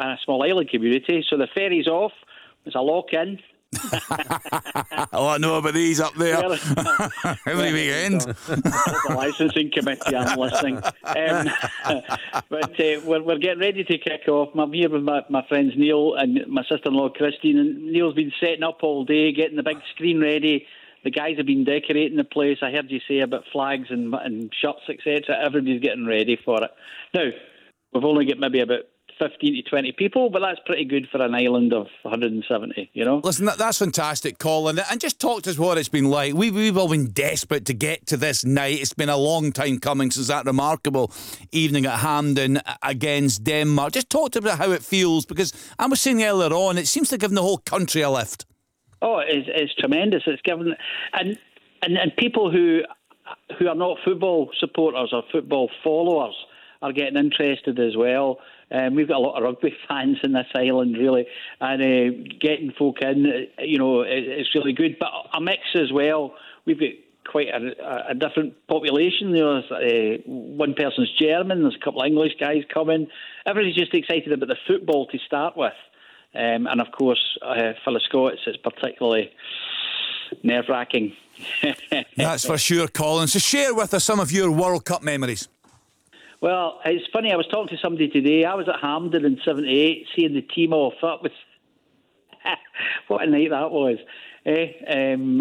a small island community, so the ferry's off. It's a lock-in. Oh, I know about these up there. Every weekend. The licensing committee, I'm listening. But we're getting ready to kick off. I'm here with my friends Neil and my sister-in-law Christine. And Neil's been setting up all day, getting the big screen ready. The guys have been decorating the place. I heard you say about flags and shirts, etc. Everybody's getting ready for it. Now, we've only got maybe about 15 to 20 people, but that's pretty good for an island of 170, you know? Listen, that's fantastic, Colin. And just talk to us what it's been like. We've all been desperate to get to this night. It's been a long time coming since that remarkable evening at Hampden against Denmark. Just talk to us about how it feels, because I was saying earlier on, it seems to have given the whole country a lift. Oh, it's tremendous. It's given... And people who are not football supporters or football followers are getting interested as well. We've got a lot of rugby fans in this island, really, and getting folk in, it's really good. But a mix as well. We've got quite a different population. There's one person's German. There's a couple of English guys coming. Everybody's just excited about the football to start with, and of course, for the Scots, it's particularly nerve-wracking. That's for sure, Colin. So share with us some of your World Cup memories. Well, it's funny, I was talking to somebody today. I was at Hampden in 78, seeing the team off. That was... what a night that was. In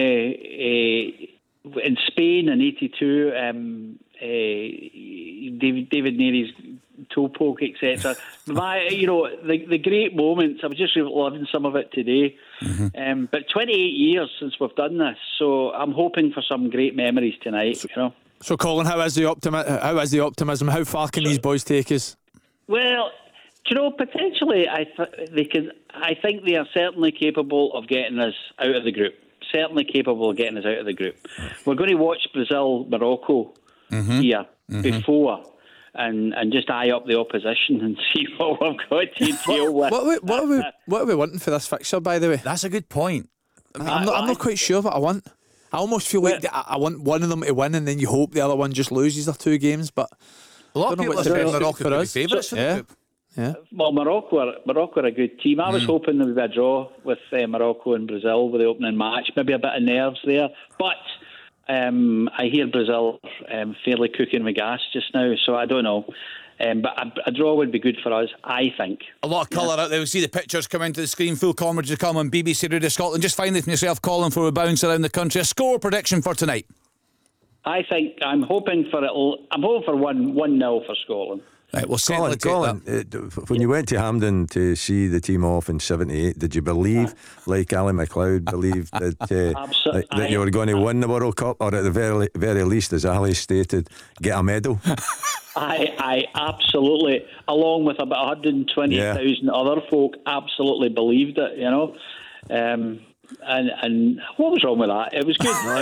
Spain in 82, David Neary's toe poke, etc. The great moments, I was just loving some of it today. Mm-hmm. But 28 years since we've done this, so I'm hoping for some great memories tonight, So, Colin, how is the optimism? How far can these boys take us? Well, potentially, I think they are certainly capable of getting us out of the group. Certainly capable of getting us out of the group. We're going to watch Brazil-Morocco here before, and just eye up the opposition and see what we've got to deal with. What are we wanting for this fixture, by the way? That's a good point. I'm not quite sure what I want. I almost feel like I want one of them to win, and then you hope the other one just loses their two games. But a lot of people are Morocco for us. Favourites for the group. Yeah. Well, Morocco are a good team. I was hoping there would be a draw with Morocco and Brazil with the opening match. Maybe a bit of nerves there, but I hear Brazil fairly cooking with gas just now, so I don't know. But a draw would be good for us, I think. A lot of colour out there. We see the pictures come into the screen. Full coverage to come on BBC Radio Scotland. Just find it from yourself, Colin, before we bounce around the country. A score prediction for tonight? I'm hoping for 1-0 for Scotland. Right, well, Colin, when you went to Hampden to see the team off in 78, did you believe, like Ali McLeod believed, that you were going to win the World Cup, or at the very least, as Ali stated, get a medal? I absolutely, along with about 120,000 other folk, absolutely believed it, And what was wrong with that? It was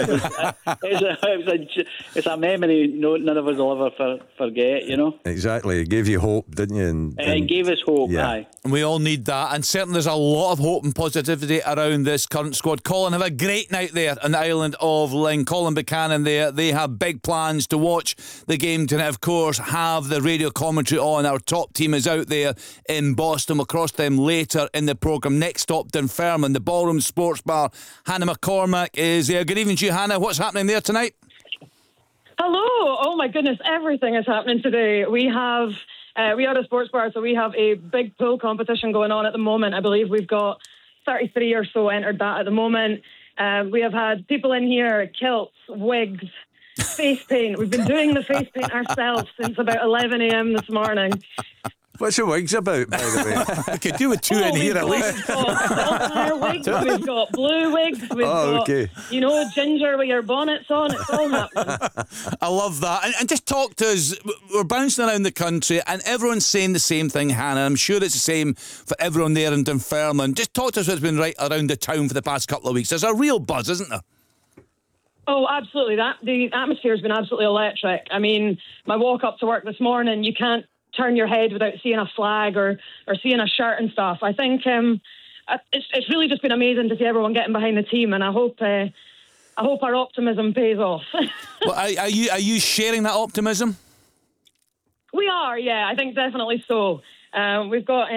good. It's a memory none of us will ever forget, Exactly. It gave you hope, didn't you? And it gave us hope, aye. And we all need that. And certainly there's a lot of hope and positivity around this current squad. Colin, have a great night there on the island of Ling. Colin Buchanan there. They have big plans to watch the game tonight. Of course, have the radio commentary on. Our top team is out there in Boston. We'll cross them later in the programme. Next stop, Dunfermline, the Ballroom Sports Bar. Hannah McCormack is there. Good evening to you, Hannah. What's happening there tonight? Hello. Oh my goodness, everything is happening today. We are a sports bar, so we have a big pool competition going on at the moment. I believe we've got 33 or so entered that at the moment. We have had people in here, kilts, wigs, face paint. We've been doing the face paint ourselves since about 11 a.m. this morning. What's the wigs about, by the way? We could do with two in here at least. We've got wigs, we've got blue wigs, we've got, ginger with your bonnets on. It's all happening. I love that. And just talk to us. We're bouncing around the country and everyone's saying the same thing, Hannah. I'm sure it's the same for everyone there in Dunfermline. Just talk to us what's been right around the town for the past couple of weeks. There's a real buzz, isn't there? Oh, absolutely. The atmosphere has been absolutely electric. I mean, my walk up to work this morning, you can't turn your head without seeing a flag or seeing a shirt and stuff. I think it's really just been amazing to see everyone getting behind the team, and I hope our optimism pays off. Well, are you sharing that optimism? We are, yeah. I think definitely so. We've got